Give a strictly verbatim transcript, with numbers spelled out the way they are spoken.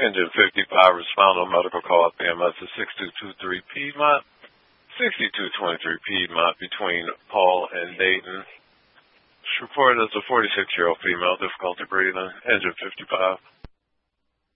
Engine fifty-five, respond on medical call at B M S is six two two three Piedmont, sixty-two twenty-three Piedmont between Paul and Dayton. It's reported as a forty-six-year-old female, difficulty breathing, engine fifty-five.